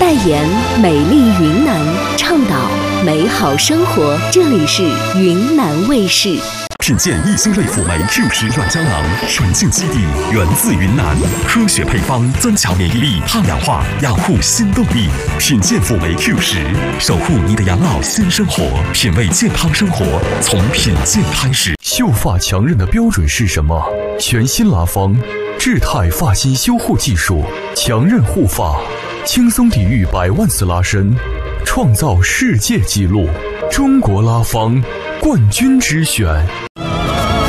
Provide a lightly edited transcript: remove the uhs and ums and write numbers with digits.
代言美丽云南，倡导美好生活。这里是云南卫视。 品鉴益兴瑞辅酶 Q10软胶囊，纯净基底，源自云南，科学配方，增强免疫力，抗氧化，养护新动力。品鉴辅酶 Q10，守护你的养老新生活，品味健康生活，从品鉴开始。 秀发强韧的标准是什么？全新拉芳智泰发型修护技术，强韧护发，轻松抵御100万次拉伸，创造世界纪录。中国拉芳冠军之选。